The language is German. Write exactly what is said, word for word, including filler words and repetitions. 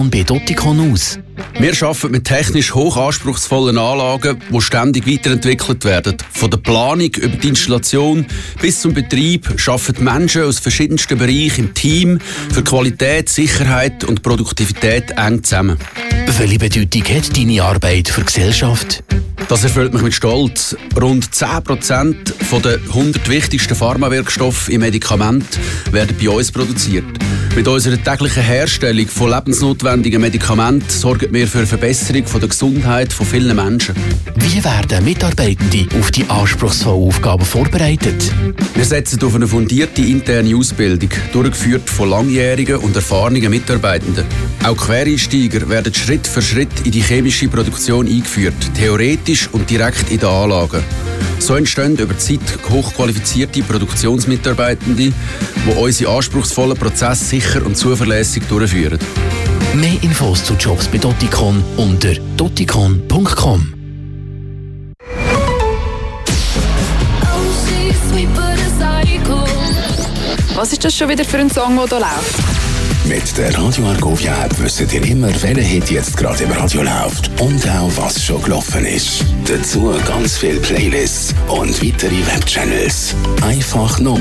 bei Dottikon aus. Wir arbeiten mit technisch hoch anspruchsvollen Anlagen, die ständig weiterentwickelt werden. Von der Planung über die Installation bis zum Betrieb arbeiten Menschen aus verschiedensten Bereichen im Team für Qualität, Sicherheit und Produktivität eng zusammen. Welche Bedeutung hat deine Arbeit für die Gesellschaft? Das erfüllt mich mit Stolz. Rund zehn Prozent der hundert wichtigsten Pharmawirkstoffe im Medikament werden bei uns produziert. Mit unserer täglichen Herstellung von lebensnotwendigen Medikamenten sorgen wir für eine Verbesserung der Gesundheit von vielen Menschen. Wie werden Mitarbeitende auf die anspruchsvollen Aufgaben vorbereitet? Wir setzen auf eine fundierte interne Ausbildung, durchgeführt von langjährigen und erfahrenen Mitarbeitenden. Auch Quereinsteiger werden Schritt für Schritt in die chemische Produktion eingeführt, theoretisch und direkt in den Anlagen. So entstehen über die Zeit hochqualifizierte Produktionsmitarbeitende, die unsere anspruchsvollen Prozesse sicher und zuverlässig durchführen. Mehr Infos zu Jobs bei Dottikon unter dottikon punkt com. Was ist das schon wieder für ein Song, der hier läuft? Mit der Radio Argovia App wisst ihr immer, welcher Hit jetzt gerade im Radio läuft und auch was schon gelaufen ist. Dazu ganz viele Playlists und weitere Webchannels. Einfach noch